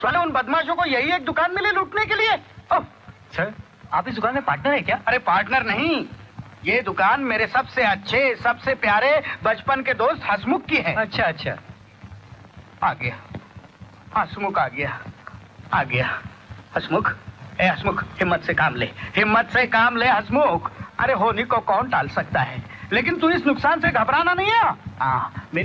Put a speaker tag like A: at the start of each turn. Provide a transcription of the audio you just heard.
A: साले उन बदमाशों को यही एक दुकान मिली लूटने के लिए। ओह,
B: सर आप इस दुकान में पार्टनर है क्या?
A: अरे पार्टनर नहीं, ये दुकान मेरे सबसे अच्छे सबसे प्यारे बचपन के दोस्त हसमुख की है।
B: अच्छा अच्छा।
A: आ गया हसमुख, आ गया हसमुख। ए हसमुख, हिम्मत से काम ले, हिम्मत से काम ले हसमुख। अरे होनी को कौन टाल सकता है, लेकिन तू इस नुकसान से घबराना नहीं है। हाँ, मेरी